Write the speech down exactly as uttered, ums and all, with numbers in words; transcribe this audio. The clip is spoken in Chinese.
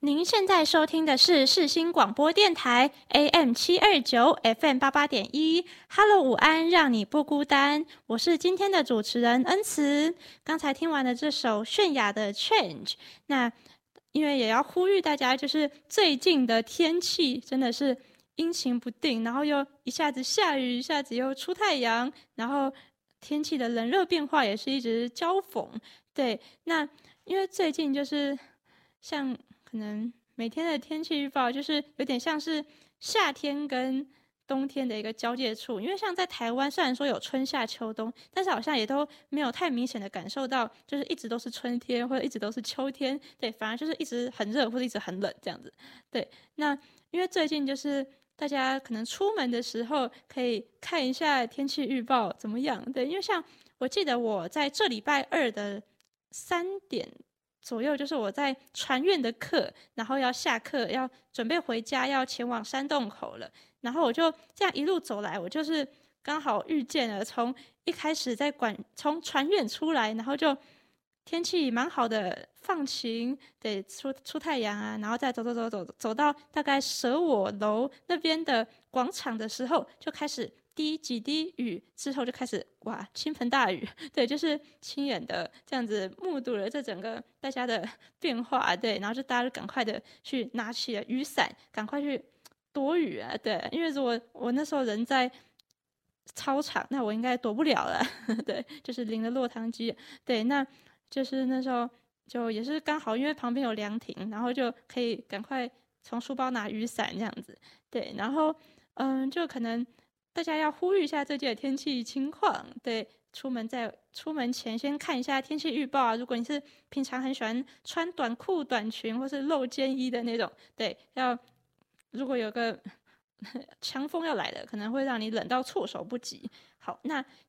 您现在收听的是世新广播电台 A M 七二九 F M 八八点一。Hello， 午安，让你不孤单。我是今天的主持人恩慈。刚才听完了这首泫雅的《Change》，那因为也要呼吁大家，就是最近的天气真的是阴晴不定，然后又一下子下雨，一下子又出太阳，然后天气的冷热变化也是一直交锋。对，那因为最近就是像可能每天的天气预报就是有点像是夏天跟冬天的一个交界处，因为像在台湾虽然说有春夏秋冬，但是好像也都没有太明显的感受到就是一直都是春天或者一直都是秋天，对，反而就是一直很热或者一直很冷这样子。对，那因为最近就是大家可能出门的时候可以看一下天气预报怎么样，对，因为像我记得我在这礼拜二的三点左右，就是我在传院的课，然后要下课，要准备回家，要前往山洞口了。然后我就这样一路走来，我就是刚好遇见了从一开始在管从传院出来，然后就天气蛮好的，放晴，对，出出太阳啊，然后再走走走走走到大概舍我楼那边的广场的时候，就开始滴几滴雨，之后就开始哇倾盆大雨，对，就是亲眼的这样子目睹了这整个大家的变化，对，然后就大家就赶快的去拿起了雨伞，赶快去躲雨啊，对，因为如果我那时候人在操场，那我应该躲不了了，对，就是淋了落汤鸡，对，那就是那时候就也是刚好，因为旁边有凉亭，然后就可以赶快从书包拿雨伞这样子，对，然后嗯，就可能大家要呼吁一下最近的天气情况，对，出门在出门前先看一下天气预报啊。如果你是平常很喜欢穿短裤、短裙或是露肩衣的那种，对，要如果有个强风要来的，可能会让你冷到措手不及。好，那